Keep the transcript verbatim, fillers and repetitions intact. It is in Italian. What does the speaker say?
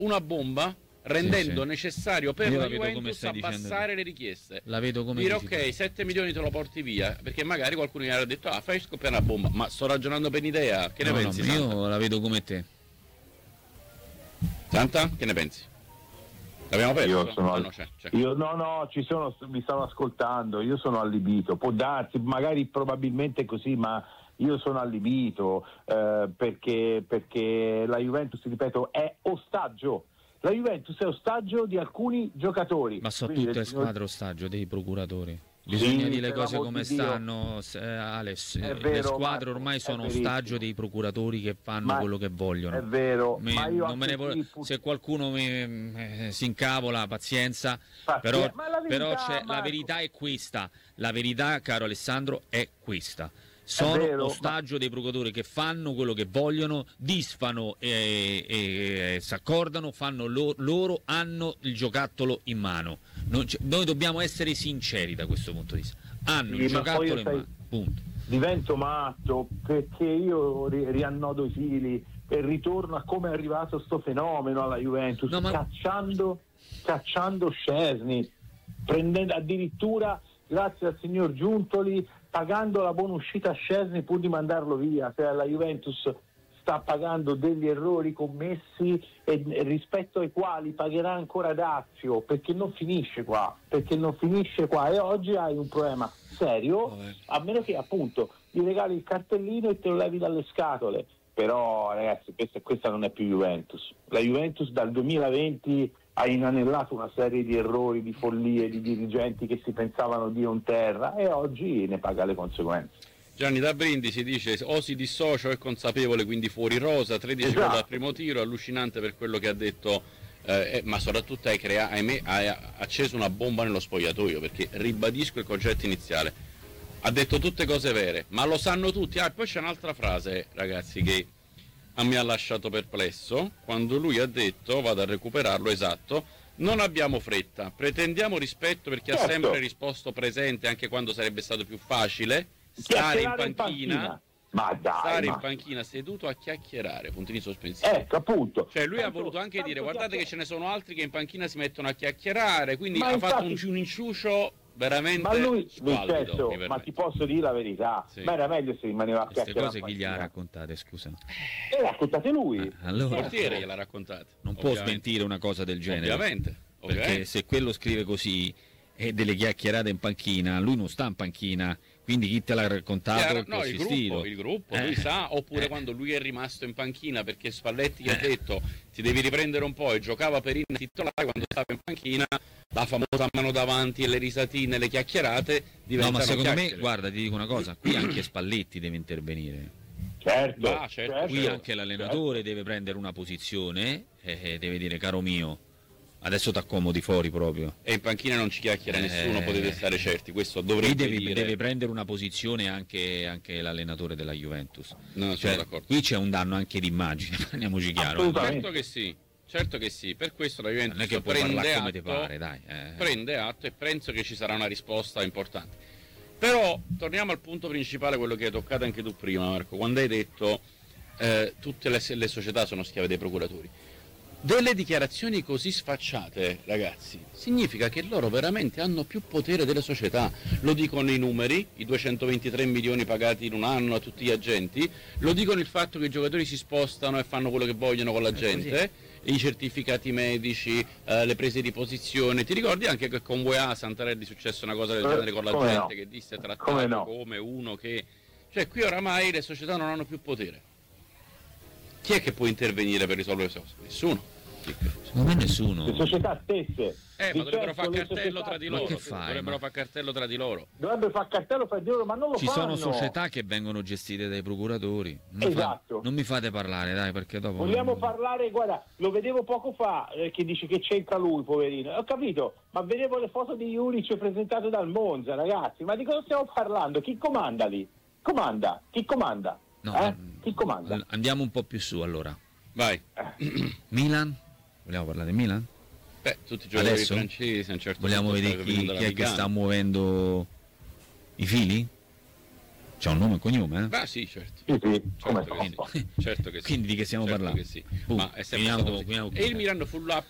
una bomba, rendendo sì, sì. necessario per Io la la vedo come Juventus stai abbassare le richieste. La vedo come dire dici ok, tu. sette milioni te lo porti via, perché magari qualcuno gli aveva detto ah fai scoppiare una bomba, ma sto ragionando per un'idea, che ne no, pensi? No, Santa? io la vedo come te. Santa, che ne pensi? L'abbiamo perso? Io sono Ah, al... no, c'è, c'è. Io, no, no, ci sono, mi stavo ascoltando, io sono allibito, può darsi, magari probabilmente così, ma io sono allibito eh, perché, perché la Juventus, ripeto, è ostaggio. La Juventus è ostaggio di alcuni giocatori. Ma sono Quindi tutte del signor... squadre ostaggio dei procuratori. Bisogna sì, dire le cose l'amor come di Dio. stanno, eh, Alex. È Le vero, squadre Marco, ormai è sono verissimo. ostaggio dei procuratori che fanno Ma quello che vogliono. è vero, Mi- ma io non me ne anche voglio- qui, se qualcuno mi, eh, si incavola, pazienza. Pazienza, Però, ma la verità, però c'è, la Marco. verità è questa. La verità, caro Alessandro, è questa. Sono vero, ostaggio dei procuratori che fanno quello che vogliono, disfano e, e, e si accordano, fanno lo- loro hanno il giocattolo in mano. Non c- noi dobbiamo essere sinceri da questo punto di vista. Hanno Sì, il ma giocattolo poi io in sai- mano. Punto. divento matto perché io ri- riannodo i fili e ritorno a come è arrivato sto fenomeno alla Juventus, No, ma- cacciando cacciando Szczesny, prendendo addirittura grazie al signor Giuntoli pagando la buona uscita a Szczesny pur di mandarlo via. Cioè la Juventus sta pagando degli errori commessi e, e rispetto ai quali pagherà ancora dazio, perché non finisce qua, perché non finisce qua e oggi hai un problema serio, Vabbè. a meno che appunto gli regali il cartellino e te lo levi dalle scatole. Però ragazzi, questa, questa non è più Juventus. La Juventus dal duemilaventi ha inanellato una serie di errori, di follie, di dirigenti che si pensavano Dio in terra e oggi ne paga le conseguenze. Gianni da Brindisi dice o si dissocia o è consapevole, quindi fuori rosa, tredici Esatto. gol al primo tiro, allucinante per quello che ha detto, eh, eh, ma soprattutto hai, crea- ahimè, hai acceso una bomba nello spogliatoio, perché ribadisco il concetto iniziale, ha detto tutte cose vere, ma lo sanno tutti. Ah, poi c'è un'altra frase, ragazzi, che a me ha lasciato perplesso, quando lui ha detto, vado a recuperarlo, esatto, non abbiamo fretta, pretendiamo rispetto per chi Certo. ha sempre risposto presente anche quando sarebbe stato più facile stare in Chiacchierare in panchina, panchina. Ma dai, stare ma... in panchina seduto a chiacchierare, puntini sospensivi. Ecco, appunto. Cioè lui Tanto- ha voluto anche tanto dire guardate che ce chiacchier- ne sono altri che in panchina si mettono a chiacchierare, quindi Ma ha fatto infatti- un, un inciucio veramente Ma lui, squallido, Vincenzo, mi ma permetto. ti posso dire la verità, Sì. ma era meglio se rimaneva a Queste chiacchierare. cose chi gli ha raccontate, scusa? E raccontate lui. Eh, Il allora portiere gliel'ha raccontato. non può ovviamente. smentire una cosa del genere. Ovviamente, Perché ovviamente. se quello scrive così e delle chiacchierate in panchina, lui non sta in panchina, quindi chi te l'ha raccontato Chiaro, è no, il consistito. gruppo, il gruppo Eh. lui sa, oppure Eh. quando lui è rimasto in panchina perché Spalletti gli ha detto ti devi riprendere un po' e giocava per il titolare, quando stava in panchina la famosa mano davanti e le risatine, le chiacchierate No, diventano ma secondo chiacchiere. me, guarda, ti dico una cosa, qui anche Spalletti deve intervenire. Certo, Ah, certo. certo, Qui anche l'allenatore certo. deve prendere una posizione e e deve dire caro mio, adesso ti accomodi fuori proprio. E in panchina non ci chiacchiera Eh. nessuno, potete stare certi, questo Qui dovrebbe deve, dire. deve prendere una posizione anche, anche l'allenatore della Juventus. No, sono Cioè, d'accordo. qui c'è un danno anche d'immagine, parliamoci chiaro. eh. Assolutamente. Certo che sì, certo che sì, per questo la Juventus Non è che puoi prende parlare come atto, ti pare, dai. eh. prende atto e penso che ci sarà una risposta importante. Però torniamo al punto principale, quello che hai toccato anche tu prima, Marco, quando hai detto eh, tutte le, le società sono schiave dei procuratori. Delle dichiarazioni così sfacciate, ragazzi, significa che loro veramente hanno più potere delle società. Lo dicono i numeri, i duecentoventitré milioni pagati in un anno a tutti gli agenti, lo dicono il fatto che i giocatori si spostano e fanno quello che vogliono con la gente, i certificati medici, eh, le prese di posizione. Ti ricordi anche che con W A Santarelli è successa una cosa del Eh, genere con la come gente no? che disse trattato Come no? come uno che... Cioè qui oramai le società non hanno più potere. Chi è che può intervenire per risolvere queste cose? Nessuno. Secondo me nessuno. Le società stesse. Eh, Di ma dovrebbero certo, fare le cartello società- tra di Ma loro. che fai, Dovrebbero ma- fare cartello tra di loro. Dovrebbe fare cartello fra di loro, ma non lo Ci fanno. sono società che vengono gestite dai procuratori. Non, mi fa- Esatto. non mi fate parlare, dai, perché dopo. Vogliamo parlare, guarda, lo vedevo poco fa, eh, che dice che c'entra lui, poverino. Ho capito, ma vedevo le foto di Juric presentate dal Monza, ragazzi. Ma di cosa stiamo parlando? Chi comanda lì? Comanda? Chi comanda? No, eh? mm, Chi comanda? Andiamo un po' più su allora. Vai. Milan? Vogliamo parlare di Milan? Beh, tutti i giocatori Adesso? francesi a un certo Vogliamo punto vedere stanno chi, venendo chi è che dalla sta Liga. muovendo i fili? C'ha un nome e cognome, eh? Ah sì, certo. Sì, sì, come Certo che no. sì. Certo che sì. Quindi di che stiamo Certo parlando? che sì. Boh, Ma è sempre finiamo stato con- così. finiamo con- E il Milan fu là